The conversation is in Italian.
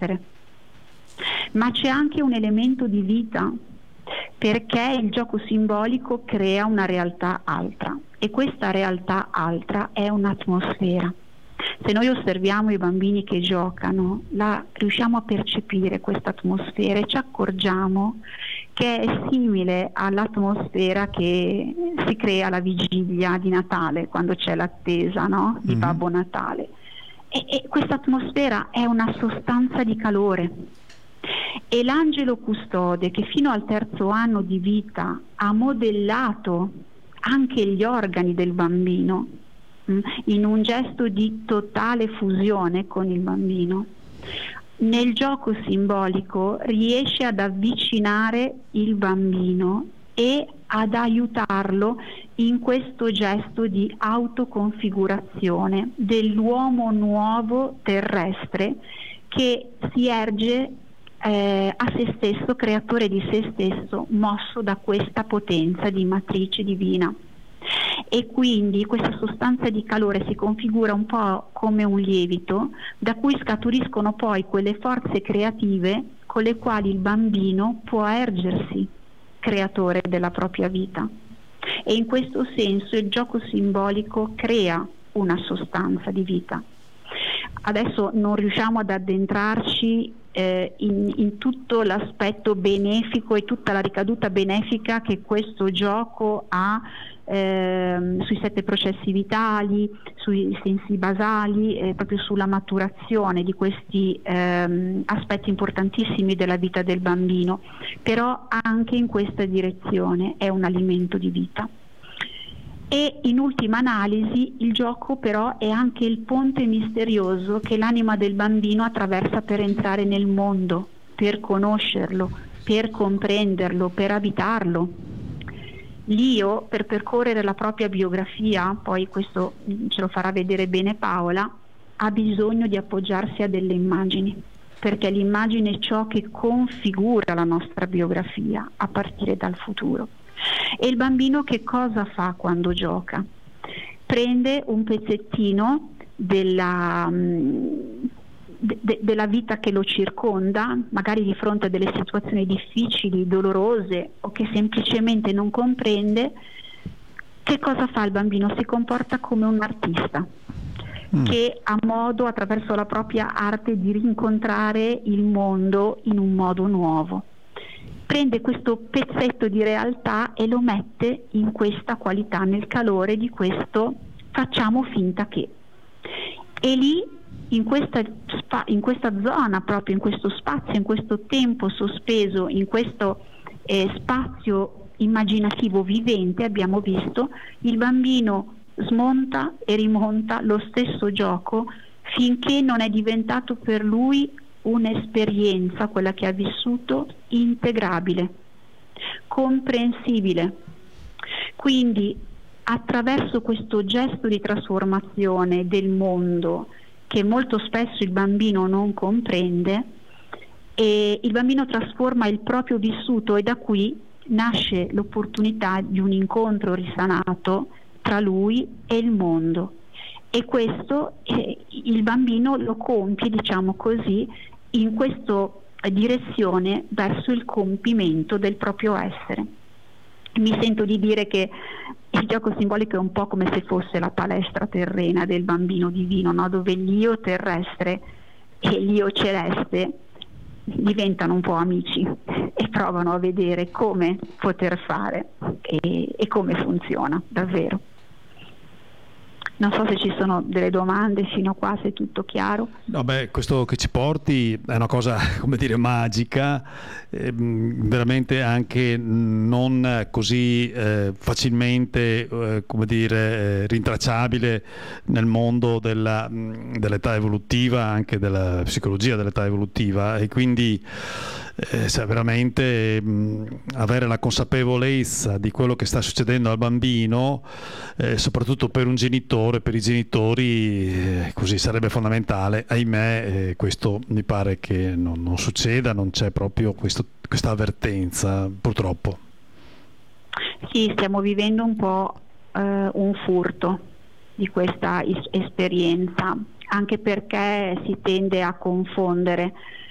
essere. Ma c'è anche un elemento di vita, perché il gioco simbolico crea una realtà altra, e questa realtà altra è un'atmosfera. Se noi osserviamo i bambini che giocano, riusciamo a percepire questa atmosfera e ci accorgiamo che è simile all'atmosfera che si crea alla vigilia di Natale, quando c'è l'attesa, no? Di Babbo Natale. E questa atmosfera è una sostanza di calore. E l'angelo custode, che fino al 3° anno di vita ha modellato anche gli organi del bambino in un gesto di totale fusione con il bambino, nel gioco simbolico riesce ad avvicinare il bambino e ad aiutarlo in questo gesto di autoconfigurazione dell'uomo nuovo terrestre che si erge a se stesso, creatore di se stesso, mosso da questa potenza di matrice divina. E quindi questa sostanza di calore si configura un po' come un lievito, da cui scaturiscono poi quelle forze creative con le quali il bambino può ergersi creatore della propria vita. E in questo senso il gioco simbolico crea una sostanza di vita. Adesso non riusciamo ad addentrarci in tutto l'aspetto benefico e tutta la ricaduta benefica che questo gioco ha sui 7 processi vitali, sui sensi basali, proprio sulla maturazione di questi aspetti importantissimi della vita del bambino, però anche in questa direzione è un alimento di vita. E in ultima analisi il gioco però è anche il ponte misterioso che l'anima del bambino attraversa per entrare nel mondo, per conoscerlo, per comprenderlo, per abitarlo. L'io, per percorrere la propria biografia, poi questo ce lo farà vedere bene Paola, ha bisogno di appoggiarsi a delle immagini, perché l'immagine è ciò che configura la nostra biografia a partire dal futuro. E il bambino che cosa fa quando gioca? Prende un pezzettino della vita che lo circonda, magari di fronte a delle situazioni difficili, dolorose o che semplicemente non comprende. Che cosa fa il bambino? Si comporta come un artista che ha modo, attraverso la propria arte, di rincontrare il mondo in un modo nuovo. Prende questo pezzetto di realtà e lo mette in questa qualità, nel calore di questo facciamo finta che. E lì, in questa zona, proprio in questo spazio, in questo tempo sospeso, in questo spazio immaginativo vivente, abbiamo visto, il bambino smonta e rimonta lo stesso gioco finché non è diventato per lui un'esperienza, quella che ha vissuto, integrabile, comprensibile. Quindi attraverso questo gesto di trasformazione del mondo che molto spesso il bambino non comprende, e il bambino trasforma il proprio vissuto, e da qui nasce l'opportunità di un incontro risanato tra lui e il mondo. E questo il bambino lo compie, diciamo così, in questa direzione verso il compimento del proprio essere. Mi sento di dire che il gioco simbolico è un po' come se fosse la palestra terrena del bambino divino, no? Dove l'io terrestre e l'io celeste diventano un po' amici e provano a vedere come poter fare e come funziona davvero. Non so se ci sono delle domande fino a qua, se è tutto chiaro. No, questo che ci porti è una cosa, come dire, magica, veramente anche non così facilmente, come dire, rintracciabile nel mondo dell'età evolutiva, anche della psicologia dell'età evolutiva, e quindi veramente avere la consapevolezza di quello che sta succedendo al bambino, soprattutto per un genitore, per i genitori, così sarebbe fondamentale. Ahimè, questo mi pare che non succeda, non c'è proprio questa avvertenza, purtroppo. Sì, stiamo vivendo un po' un furto di questa esperienza, anche perché si tende a confondere